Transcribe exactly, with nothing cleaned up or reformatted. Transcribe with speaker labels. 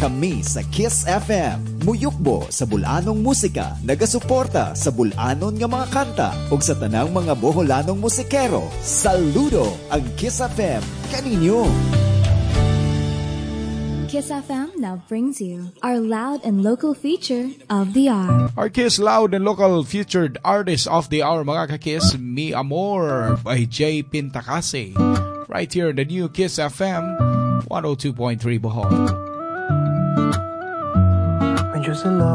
Speaker 1: Kami sa Kiss F M, muyukbo sa bulanong musika, nagasuporta sa bulanon nga mga kanta ug sa tanang mga boholanong musikero. Saludo ang Kiss F M kaninyo.
Speaker 2: Kiss F M now brings you our loud and local feature of the hour.
Speaker 3: Our Kiss Loud and Local featured artist of the hour, mga ka-Kiss, Mi Amor by Jay Pintacase. Right here in the new Kiss F M one oh two point three Bohol.